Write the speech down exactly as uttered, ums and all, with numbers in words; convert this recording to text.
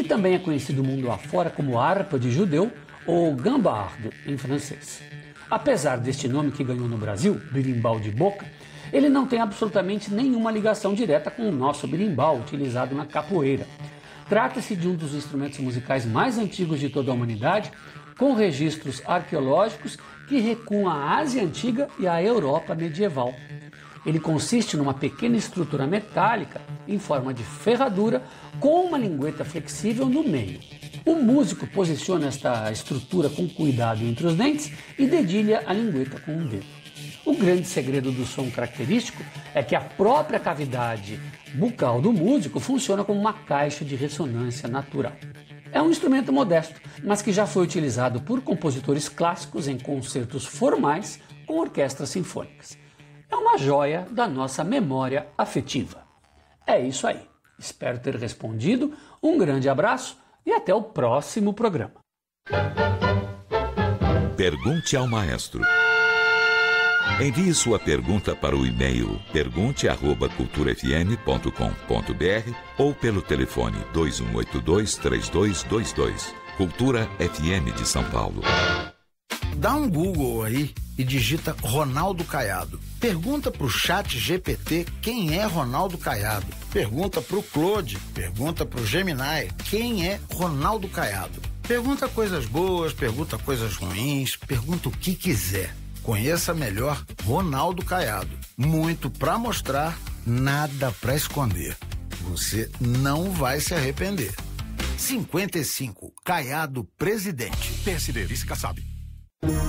também é conhecido mundo afora como harpa de judeu ou gambarde em francês. Apesar deste nome que ganhou no Brasil, berimbau de boca, ele não tem absolutamente nenhuma ligação direta com o nosso berimbau utilizado na capoeira. Trata-se de um dos instrumentos musicais mais antigos de toda a humanidade, com registros arqueológicos que recuam à Ásia Antiga e à Europa medieval. Ele consiste numa pequena estrutura metálica em forma de ferradura com uma lingueta flexível no meio. O músico posiciona esta estrutura com cuidado entre os dentes e dedilha a lingueta com um dedo. O grande segredo do som característico é que a própria cavidade bucal do músico funciona como uma caixa de ressonância natural. É um instrumento modesto, mas que já foi utilizado por compositores clássicos em concertos formais com orquestras sinfônicas. É uma joia da nossa memória afetiva. É isso aí. Espero ter respondido. Um grande abraço e até o próximo programa. Pergunte ao maestro. Envie sua pergunta para o e-mail pergunte arroba cultura f m ponto com ponto b r ou pelo telefone dois um oito dois, três dois dois dois. Cultura F M de São Paulo. Dá um Google aí e digita Ronaldo Caiado. Pergunta pro chat G P T quem é Ronaldo Caiado. Pergunta pro Claude, pergunta pro Gemini quem é Ronaldo Caiado. Pergunta coisas boas, pergunta coisas ruins, pergunta o que quiser. Conheça melhor Ronaldo Caiado. Muito pra mostrar, nada pra esconder. Você não vai se arrepender. cinquenta e cinco, Caiado Presidente. P S D, vice-Kassab.